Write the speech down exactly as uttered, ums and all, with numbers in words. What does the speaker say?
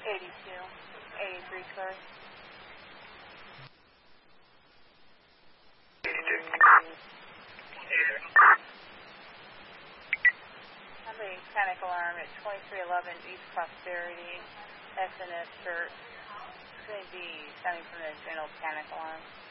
eighty-two, eighty-three, sorry. Somebody panic alarm at twenty-three eleven East Prosperity, S N S Church. It's going to be coming from the general panic alarm.